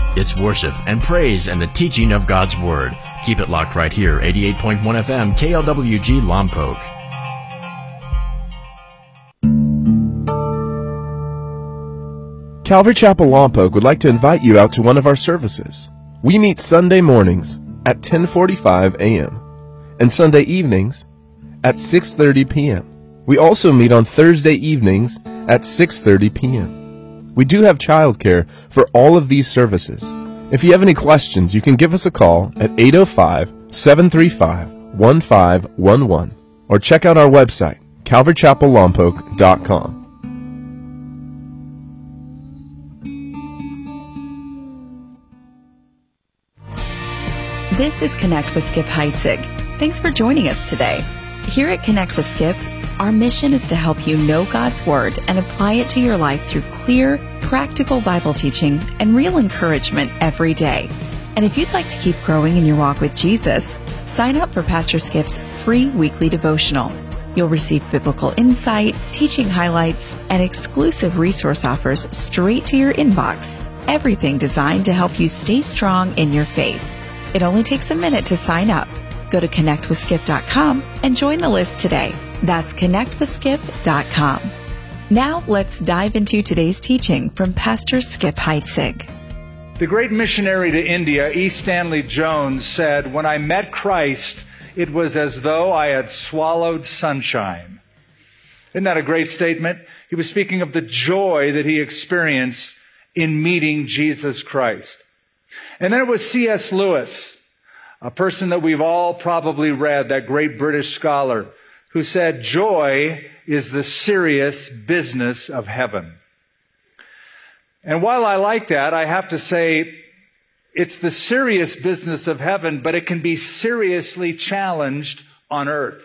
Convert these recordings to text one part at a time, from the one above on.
It's worship and praise and the teaching of God's Word. Keep it locked right here, 88.1 FM, KLWG Lompoc. Calvary Chapel Lompoc would like to invite you out to one of our services. We meet Sunday mornings at 10:45 a.m. and Sunday evenings at 6:30 p.m. We also meet on Thursday evenings at 6:30 p.m. We do have childcare for all of these services. If you have any questions, you can give us a call at 805-735-1511 or check out our website, calvarychapellompoc.com. This is Connect with Skip Heitzig. Thanks for joining us today. Here at Connect with Skip, our mission is to help you know God's Word and apply it to your life through clear, practical Bible teaching and real encouragement every day. And if you'd like to keep growing in your walk with Jesus, sign up for Pastor Skip's free weekly devotional. You'll receive biblical insight, teaching highlights, and exclusive resource offers straight to your inbox. Everything designed to help you stay strong in your faith. It only takes a minute to sign up. Go to connectwithskip.com and join the list today. That's connectwithskip.com. Now let's dive into today's teaching from Pastor Skip Heitzig. The great missionary to India, E. Stanley Jones, said, "When I met Christ, it was as though I had swallowed sunshine." Isn't that a great statement? He was speaking of the joy that he experienced in meeting Jesus Christ. And then it was C.S. Lewis, a person that we've all probably read, that great British scholar, who said, "Joy is the serious business of heaven." And while I like that, I have to say it's the serious business of heaven, but it can be seriously challenged on earth.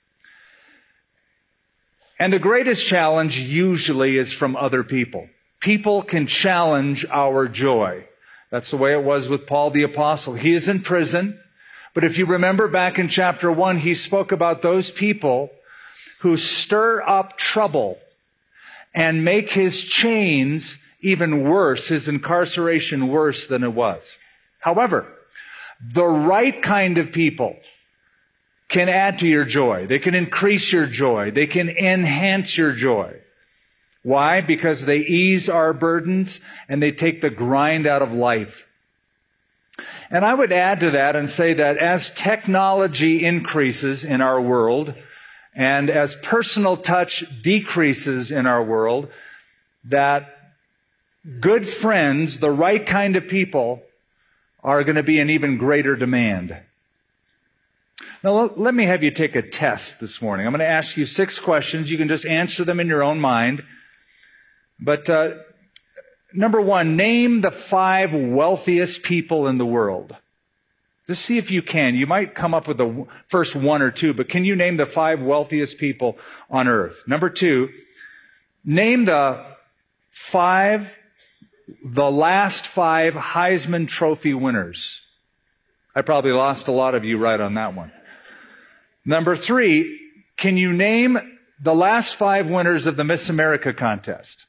And the greatest challenge usually is from other people. People can challenge our joy. That's the way it was with Paul the Apostle. He is in prison, but if you remember back in chapter 1, he spoke about those people who stir up trouble and make his chains even worse, his incarceration worse than it was. However, the right kind of people can add to your joy. They can increase your joy. They can enhance your joy. Why? Because they ease our burdens and they take the grind out of life. And I would add to that and say that as technology increases in our world and as personal touch decreases in our world, that good friends, the right kind of people, are going to be in even greater demand. Now, let me have you take a test this morning. I'm going to ask you 6 questions. You can just answer them in your own mind. But number 1, name the 5 wealthiest people in the world. Just see if you can. You might come up with the first 1 or 2, but can you name the 5 wealthiest people on earth? Number 2, name the last 5 Heisman Trophy winners. I probably lost a lot of you right on that one. Number 3, can you name the last 5 winners of the Miss America contest?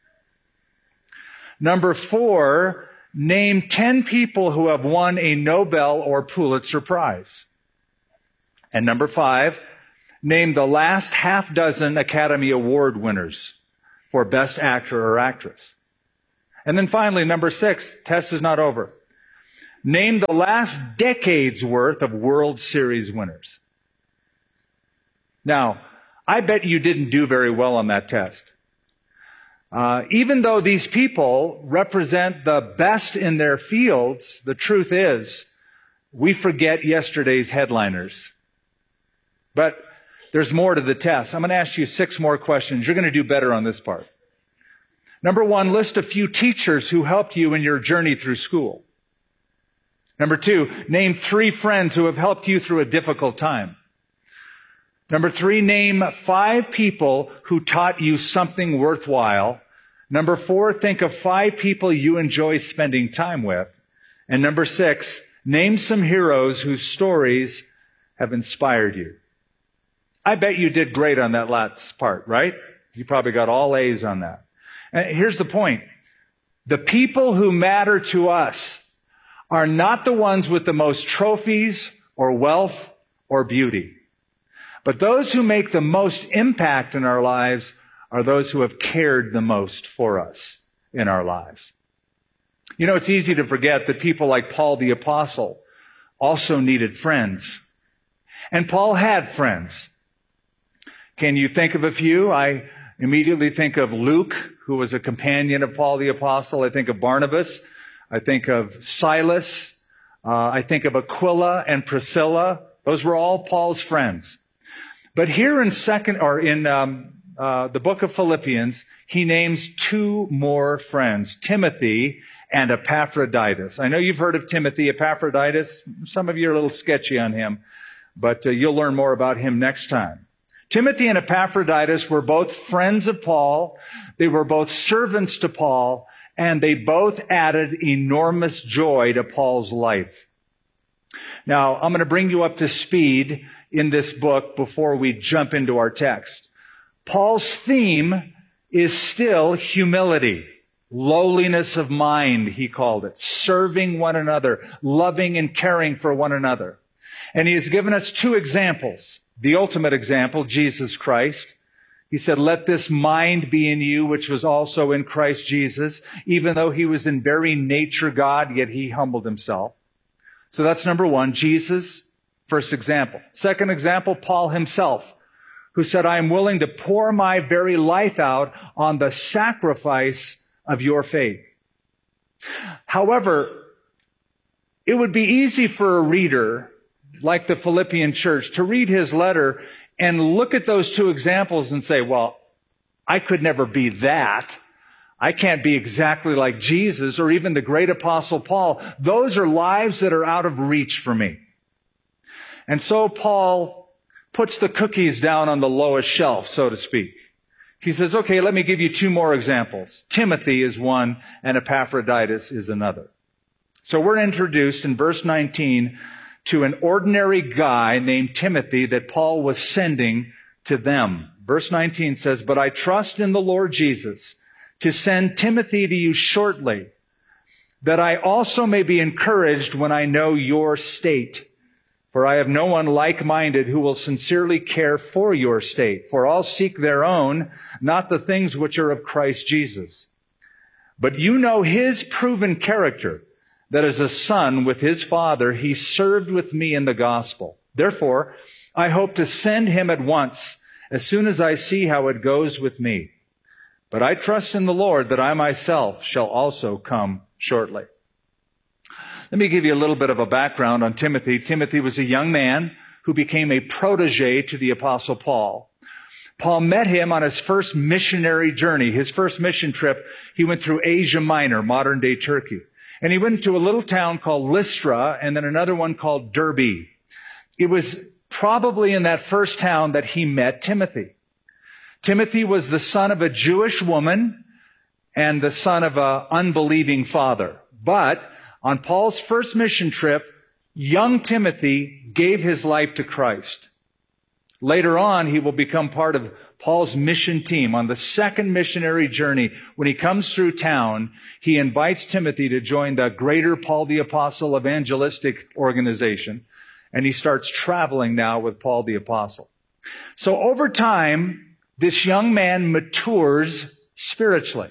Number 4, name 10 people who have won a Nobel or Pulitzer Prize. And number 5, name the last half dozen Academy Award winners for Best Actor or Actress. And then finally, number 6, test is not over. Name the last decade's worth of World Series winners. Now, I bet you didn't do very well on that test. Even though these people represent the best in their fields, the truth is, we forget yesterday's headliners. But there's more to the test. I'm going to ask you 6 more questions. You're going to do better on this part. Number 1, list a few teachers who helped you in your journey through school. Number 2, name 3 friends who have helped you through a difficult time. Number 3, name 5 people who taught you something worthwhile. Number 4, think of 5 people you enjoy spending time with. And number 6, name some heroes whose stories have inspired you. I bet you did great on that last part, right? You probably got all A's on that. And here's the point. The people who matter to us are not the ones with the most trophies or wealth or beauty. But those who make the most impact in our lives are those who have cared the most for us in our lives. You know, it's easy to forget that people like Paul the Apostle also needed friends. And Paul had friends. Can you think of a few? I immediately think of Luke, who was a companion of Paul the Apostle. I think of Barnabas. I think of Silas. I think of Aquila and Priscilla. Those were all Paul's friends. But here in the book of Philippians, he names two more friends, Timothy and Epaphroditus. I know you've heard of Timothy. Epaphroditus, some of you are a little sketchy on him, but you'll learn more about him next time. Timothy and Epaphroditus were both friends of Paul. They were both servants to Paul, and they both added enormous joy to Paul's life. Now, I'm going to bring you up to speed in this book before we jump into our text. Paul's theme is still humility, lowliness of mind, he called it, serving one another, loving and caring for one another. And he has given us two examples. The ultimate example, Jesus Christ. He said, let this mind be in you, which was also in Christ Jesus. Even though he was in very nature God, yet he humbled himself. So that's number one, Jesus, first example. Second example, Paul himself, who said, I am willing to pour my very life out on the sacrifice of your faith. However, it would be easy for a reader like the Philippian church to read his letter and look at those two examples and say, well, I could never be that. I can't be exactly like Jesus or even the great apostle Paul. Those are lives that are out of reach for me. And so Paul puts the cookies down on the lowest shelf, so to speak. He says, okay, let me give you two more examples. Timothy is one and Epaphroditus is another. So we're introduced in verse 19 to an ordinary guy named Timothy that Paul was sending to them. Verse 19 says, but I trust in the Lord Jesus to send Timothy to you shortly, that I also may be encouraged when I know your state. For I have no one like-minded who will sincerely care for your state. For all seek their own, not the things which are of Christ Jesus. But you know his proven character, that as a son with his father, he served with me in the gospel. Therefore, I hope to send him at once, as soon as I see how it goes with me. But I trust in the Lord that I myself shall also come shortly. Let me give you a little bit of a background on Timothy. Timothy was a young man who became a protege to the Apostle Paul. Paul met him on his first missionary journey. His first mission trip, he went through Asia Minor, modern-day Turkey. And he went to a little town called Lystra and then another one called Derbe. It was probably in that first town that he met Timothy. Timothy was the son of a Jewish woman and the son of an unbelieving father. But on Paul's first mission trip, young Timothy gave his life to Christ. Later on, he will become part of Paul's mission team. On the second missionary journey, when he comes through town, he invites Timothy to join the Greater Paul the Apostle Evangelistic Organization, and he starts traveling now with Paul the Apostle. So over time, this young man matures spiritually.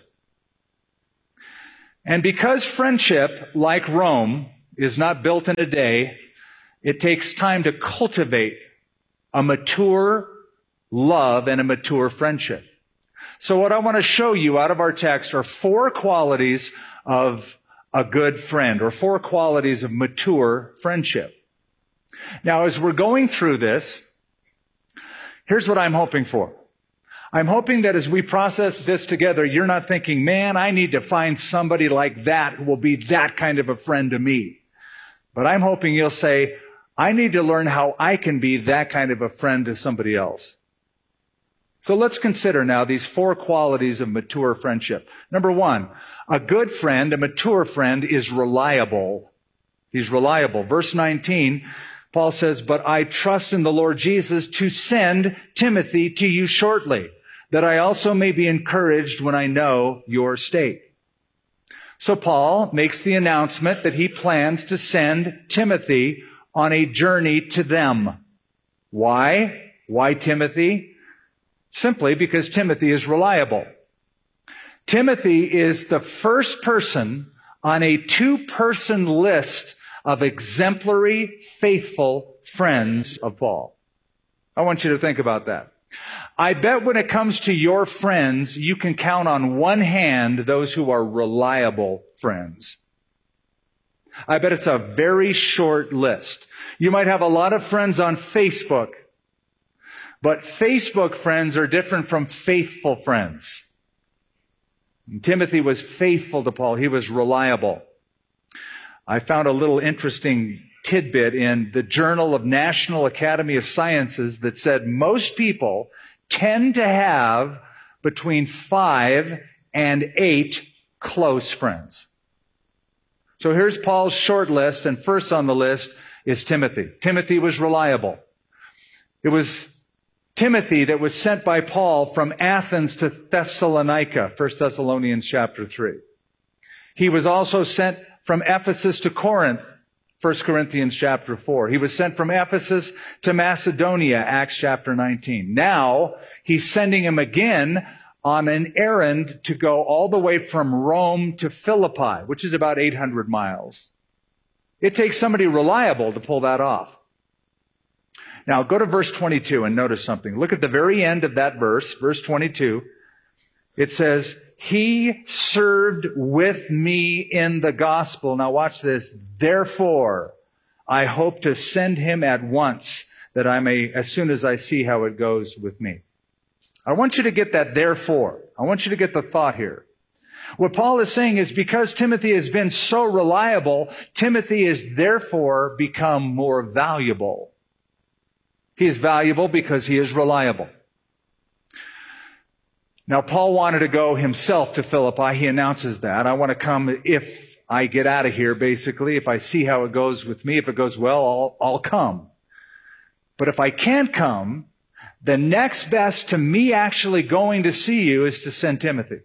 And because friendship, like Rome, is not built in a day, it takes time to cultivate a mature love and a mature friendship. So what I want to show you out of our text are four qualities of a good friend, or four qualities of mature friendship. Now, as we're going through this, here's what I'm hoping for. I'm hoping that as we process this together, you're not thinking, man, I need to find somebody like that who will be that kind of a friend to me. But I'm hoping you'll say, I need to learn how I can be that kind of a friend to somebody else. So let's consider now these four qualities of mature friendship. Number one, a good friend, a mature friend, is reliable. He's reliable. Verse 19, Paul says, but I trust in the Lord Jesus to send Timothy to you shortly, that I also may be encouraged when I know your state. So Paul makes the announcement that he plans to send Timothy on a journey to them. Why? Why Timothy? Simply because Timothy is reliable. Timothy is the first person on a 2-person list of exemplary, faithful friends of Paul. I want you to think about that. I bet when it comes to your friends, you can count on one hand those who are reliable friends. I bet it's a very short list. You might have a lot of friends on Facebook, but Facebook friends are different from faithful friends. And Timothy was faithful to Paul. He was reliable. I found a little interesting tidbit in the Journal of National Academy of Sciences that said most people tend to have between 5 and 8 close friends. So here's Paul's short list, and first on the list is Timothy. Timothy was reliable. It was Timothy that was sent by Paul from Athens to Thessalonica, 1 Thessalonians chapter 3. He was also sent from Ephesus to Corinth, 1 Corinthians chapter 4. He was sent from Ephesus to Macedonia, Acts chapter 19. Now, he's sending him again on an errand to go all the way from Rome to Philippi, which is about 800 miles. It takes somebody reliable to pull that off. Now, go to verse 22 and notice something. Look at the very end of that verse, verse 22. It says, he served with me in the gospel. Now watch this. Therefore, I hope to send him at once, that I may, as soon as I see how it goes with me. I want you to get that therefore. I want you to get the thought here. What Paul is saying is because Timothy has been so reliable, Timothy is therefore become more valuable. He is valuable because he is reliable. Now, Paul wanted to go himself to Philippi. He announces that. I want to come if I get out of here, basically. If I see how it goes with me, if it goes well, I'll come. But if I can't come, the next best to me actually going to see you is to send Timothy.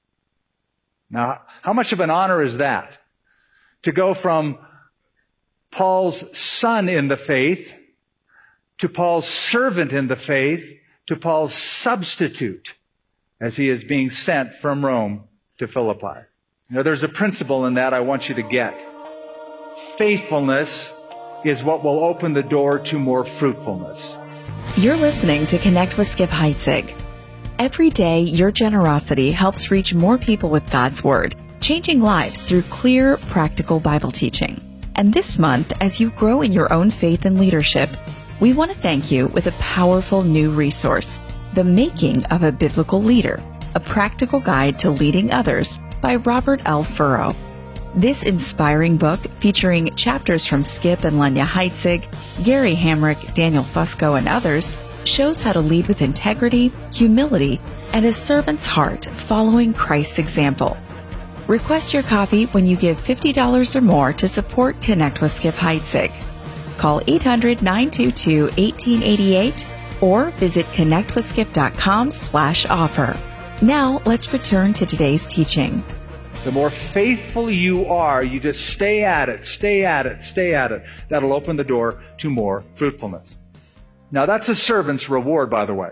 Now, how much of an honor is that? To go from Paul's son in the faith to Paul's servant in the faith to Paul's substitute as he is being sent from Rome to Philippi. Now, there's a principle in that I want you to get. Faithfulness is what will open the door to more fruitfulness. You're listening to Connect with Skip Heitzig. Every day, your generosity helps reach more people with God's Word, changing lives through clear, practical Bible teaching. And this month, as you grow in your own faith and leadership, we want to thank you with a powerful new resource, The Making of a Biblical Leader, a practical guide to leading others by Robert L. Furrow. This inspiring book, featuring chapters from Skip and Lenya Heitzig, Gary Hamrick, Daniel Fusco, and others, shows how to lead with integrity, humility, and a servant's heart following Christ's example. Request your copy when you give $50 or more to support Connect with Skip Heitzig. Call 800-922-1888 or visit connectwithskip.com/offer. Now, let's return to today's teaching. The more faithful you are, you just stay at it, stay at it, stay at it. That'll open the door to more fruitfulness. Now, that's a servant's reward, by the way.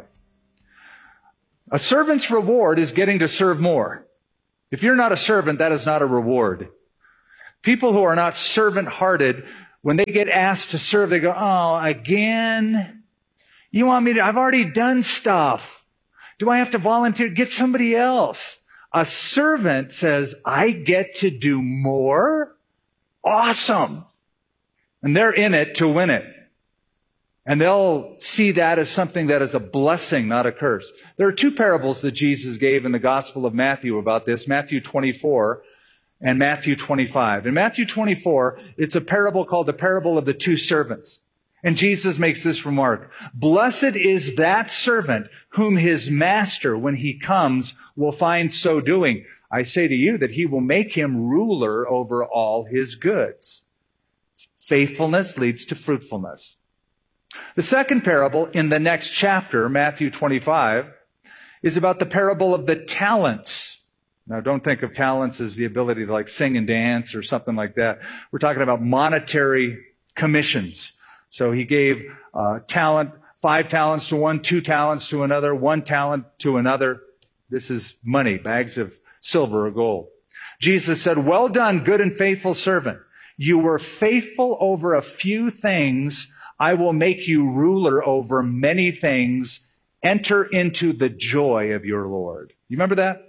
A servant's reward is getting to serve more. If you're not a servant, that is not a reward. People who are not servant-hearted, when they get asked to serve, they go, oh, again? You want me to? I've already done stuff. Do I have to volunteer? Get somebody else. A servant says, I get to do more? Awesome. And they're in it to win it. And they'll see that as something that is a blessing, not a curse. There are 2 parables that Jesus gave in the Gospel of Matthew about this, Matthew 24 and Matthew 25. In Matthew 24, it's a parable called the parable of the 2 servants. And Jesus makes this remark, blessed is that servant whom his master, when he comes, will find so doing. I say to you that he will make him ruler over all his goods. Faithfulness leads to fruitfulness. The second parable in the next chapter, Matthew 25, is about the parable of the talents. Now, don't think of talents as the ability to like sing and dance or something like that. We're talking about monetary commissions. So he gave 5 talents to one, 2 talents to another, 1 talent to another. This is money, bags of silver or gold. Jesus said, "Well done, good and faithful servant. You were faithful over a few things. I will make you ruler over many things. Enter into the joy of your Lord." You remember that?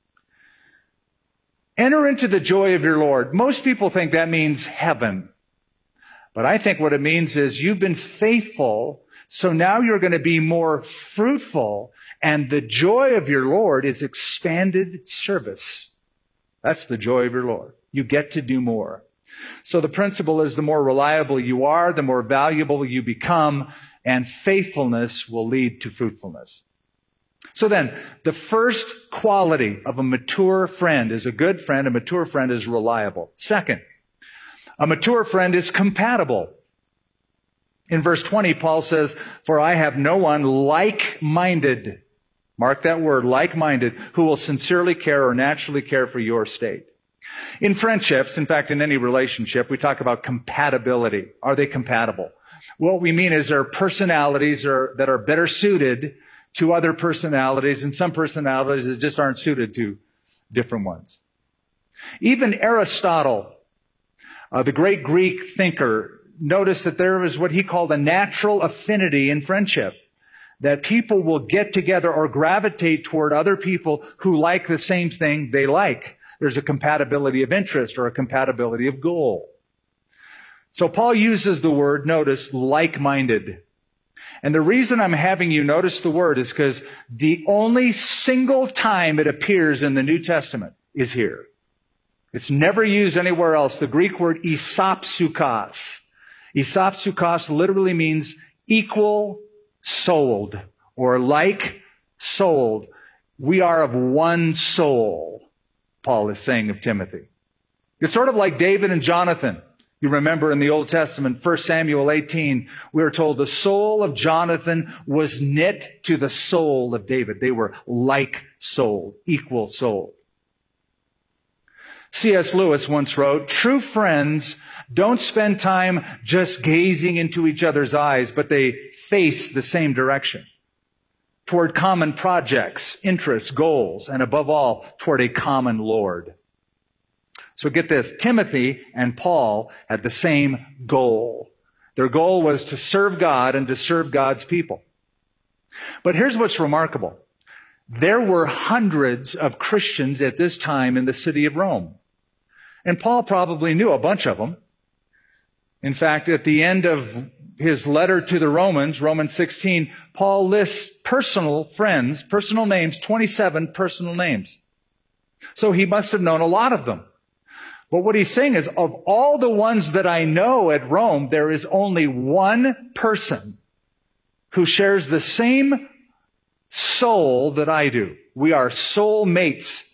Enter into the joy of your Lord. Most people think that means heaven. But I think what it means is you've been faithful, so now you're going to be more fruitful, and the joy of your Lord is expanded service. That's the joy of your Lord. You get to do more. So the principle is the more reliable you are, the more valuable you become, and faithfulness will lead to fruitfulness. So then, the first quality of a mature friend is a good friend. A mature friend is reliable. Second, a mature friend is compatible. In verse 20, Paul says, "For I have no one like-minded," mark that word, like-minded, "who will sincerely care or naturally care for your state." In friendships, in fact, in any relationship, we talk about compatibility. Are they compatible? What we mean is there are personalities that are better suited to other personalities, and some personalities that just aren't suited to different ones. Even Aristotle, the great Greek thinker, noticed that there was what he called a natural affinity in friendship, that people will get together or gravitate toward other people who like the same thing they like. There's a compatibility of interest or a compatibility of goal. So Paul uses the word, notice, like-minded. And the reason I'm having you notice the word is because the only single time it appears in the New Testament is here. It's never used anywhere else. The Greek word isopsukos. Isopsukos literally means equal souled or like souled. We are of one soul, Paul is saying of Timothy. It's sort of like David and Jonathan. You remember in the Old Testament, 1 Samuel 18, we are told the soul of Jonathan was knit to the soul of David. They were like souled, equal souled. C.S. Lewis once wrote, "True friends don't spend time just gazing into each other's eyes, but they face the same direction, toward common projects, interests, goals, and above all, toward a common Lord." So get this, Timothy and Paul had the same goal. Their goal was to serve God and to serve God's people. But here's what's remarkable. There were hundreds of Christians at this time in the city of Rome. And Paul probably knew a bunch of them. In fact, at the end of his letter to the Romans, Romans 16, Paul lists personal friends, personal names, 27 personal names. So he must have known a lot of them. But what he's saying is, of all the ones that I know at Rome, there is only one person who shares the same soul that I do. We are soul mates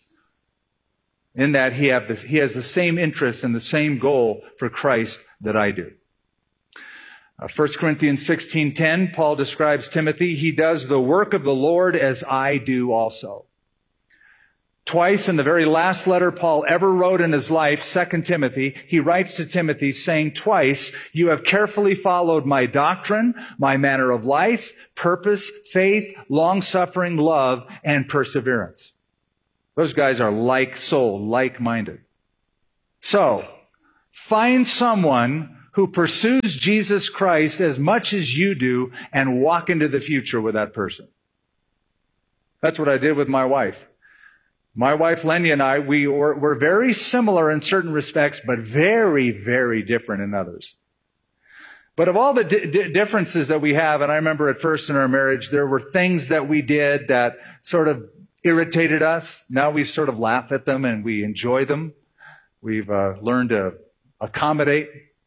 in that he has the same interest and the same goal for Christ that I do. 1 Corinthians 16:10, Paul describes Timothy. He does the work of the Lord as I do also. Twice in the very last letter Paul ever wrote in his life, 2 Timothy, he writes to Timothy saying twice, "You have carefully followed my doctrine, my manner of life, purpose, faith, long-suffering, love, and perseverance." Those guys are like soul, like-minded. So, find someone who pursues Jesus Christ as much as you do and walk into the future with that person. That's what I did with my wife. My wife, Lenny, and I, we're very similar in certain respects, but very, very different in others. But of all the differences that we have, and I remember at first in our marriage, there were things that we did that sort of irritated us. Now we sort of laugh at them and we enjoy them. We've learned to accommodate.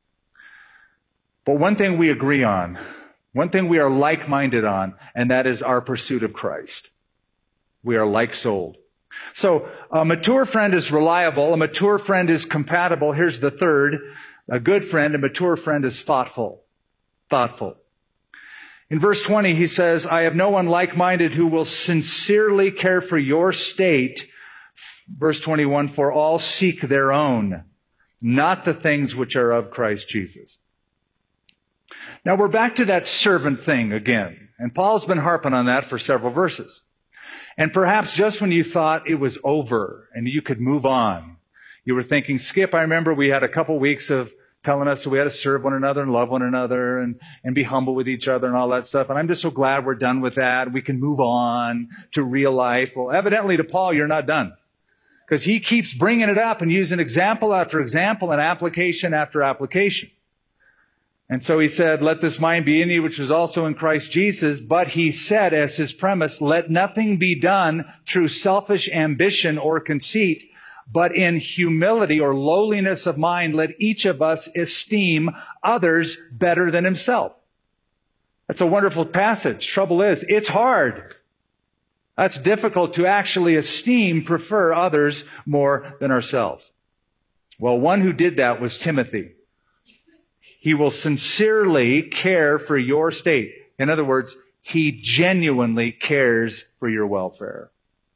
But one thing we agree on, one thing we are like-minded on, and that is our pursuit of Christ. We are like-souled. So a mature friend is reliable. A mature friend is compatible. Here's the third. A good friend, a mature friend is thoughtful. Thoughtful. In verse 20, he says, "I have no one like-minded who will sincerely care for your state, Verse 21, for all seek their own, not the things which are of Christ Jesus. Now we're back to that servant thing again. And Paul's been harping on that for several verses. And perhaps just when you thought it was over and you could move on, you were thinking, Skip, I remember we had a couple weeks of telling us that we had to serve one another and love one another and be humble with each other and all that stuff. And I'm just so glad we're done with that. We can move on to real life. Well, evidently to Paul, you're not done. Because he keeps bringing it up and using example after example and application after application. And so he said, let this mind be in you, which was also in Christ Jesus. But he said, as his premise, let nothing be done through selfish ambition or conceit, but in humility or lowliness of mind, let each of us esteem others better than himself. That's a wonderful passage. Trouble is, it's hard. That's difficult to actually prefer others more than ourselves. Well, one who did that was Timothy. He will sincerely care for your state. In other words, he genuinely cares for your welfare.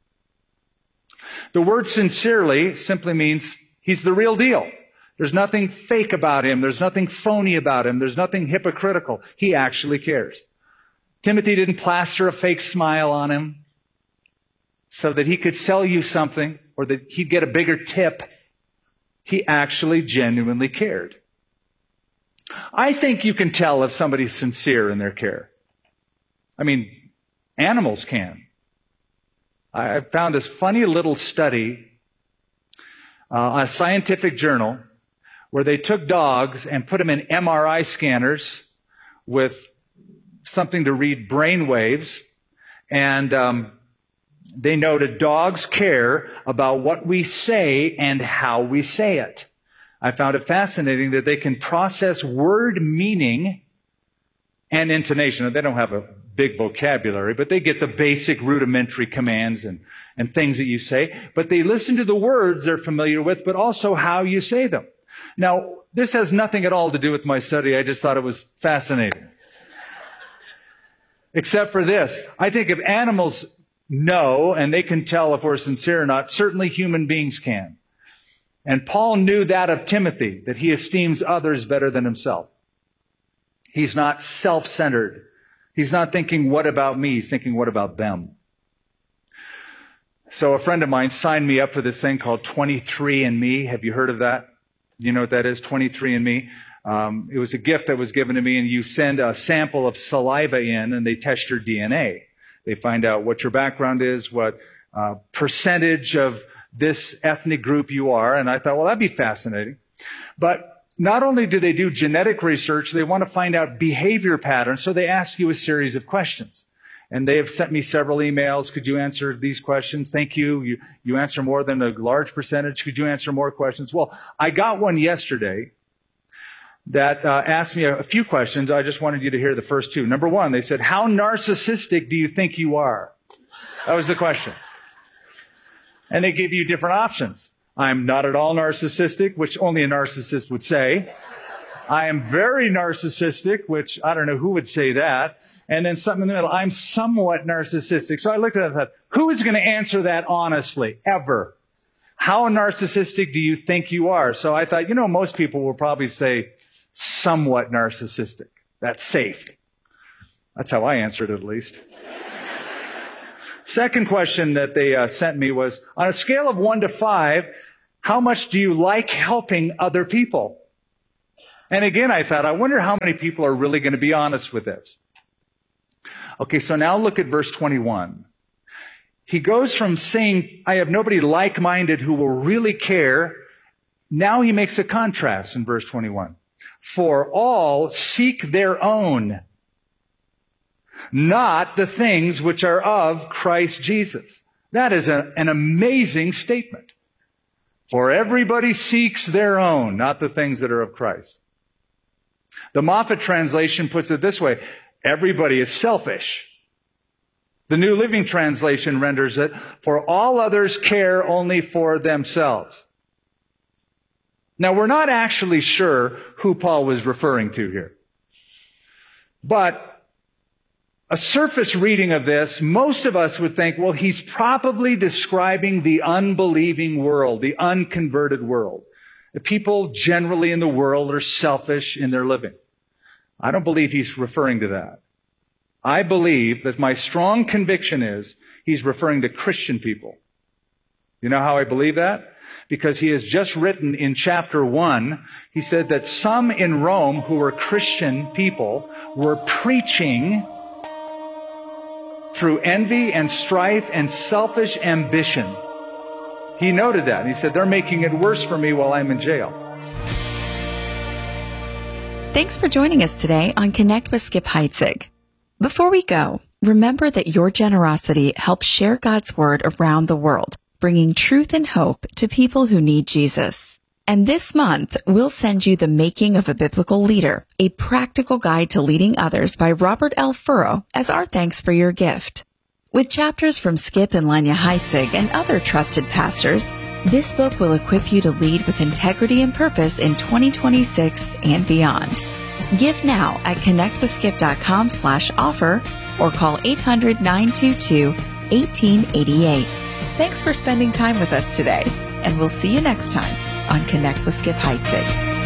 The word sincerely simply means he's the real deal. There's nothing fake about him. There's nothing phony about him. There's nothing hypocritical. He actually cares. Timothy didn't plaster a fake smile on him so that he could sell you something or that he'd get a bigger tip. He actually genuinely cared. I think you can tell if somebody's sincere in their care. I mean, animals can. I found this funny little study, a scientific journal, where they took dogs and put them in MRI scanners with something to read brain waves, and they noted dogs care about what we say and how we say it. I found it fascinating that they can process word meaning and intonation. They don't have a big vocabulary, but they get the basic rudimentary commands and things that you say. But they listen to the words they're familiar with, but also how you say them. Now, this has nothing at all to do with my study. I just thought it was fascinating. Except for this. I think if animals know and they can tell if we're sincere or not, certainly human beings can. And Paul knew that of Timothy, that he esteems others better than himself. He's not self-centered. He's not thinking, what about me? He's thinking, what about them? So a friend of mine signed me up for this thing called 23andMe. Have you heard of that? You know what that is, 23andMe? It was a gift that was given to me, and you send a sample of saliva in, and they test your DNA. They find out what your background is, what percentage of this ethnic group you are. And I thought, well, that'd be fascinating. But not only do they do genetic research, they want to find out behavior patterns. So they ask you a series of questions. And they have sent me several emails. Could you answer these questions? Thank you. You answer more than a large percentage. Could you answer more questions? Well, I got one yesterday that asked me a few questions. I just wanted you to hear the first two. Number one, they said, how narcissistic do you think you are? That was the question. And they give you different options. I'm not at all narcissistic, which only a narcissist would say. I am very narcissistic, which I don't know who would say that. And then something in the middle, I'm somewhat narcissistic. So I looked at it and thought, who is going to answer that honestly, ever? How narcissistic do you think you are? So I thought, most people will probably say somewhat narcissistic. That's safe. That's how I answered it, at least. Second question that they sent me was, on a scale of 1 to 5, how much do you like helping other people? And again, I thought, I wonder how many people are really going to be honest with this. Okay, so now look at verse 21. He goes from saying, I have nobody like-minded who will really care. Now he makes a contrast in verse 21. For all seek their own, not the things which are of Christ Jesus. That is an amazing statement. For everybody seeks their own, not the things that are of Christ. The Moffat translation puts it this way. Everybody is selfish. The New Living Translation renders it, for all others care only for themselves. Now, we're not actually sure who Paul was referring to here. But A surface reading of this, most of us would think, well, he's probably describing the unbelieving world, the unconverted world. The people generally in the world are selfish in their living. I don't believe he's referring to that. I believe that my strong conviction is he's referring to Christian people. You know how I believe that? Because he has just written in chapter 1, he said that some in Rome who were Christian people were preaching through envy and strife and selfish ambition. He noted that. He said, they're making it worse for me while I'm in jail. Thanks for joining us today on Connect with Skip Heitzig. Before we go, remember that your generosity helps share God's Word around the world, bringing truth and hope to people who need Jesus. And this month, we'll send you The Making of a Biblical Leader, a practical guide to leading others by Robert L. Furrow, as our thanks for your gift. With chapters from Skip and Lanya Heitzig and other trusted pastors, this book will equip you to lead with integrity and purpose in 2026 and beyond. Give now at connectwithskip.com/offer or call 800-922-1888. Thanks for spending time with us today, and we'll see you next time on Connect with Skip Heitzig.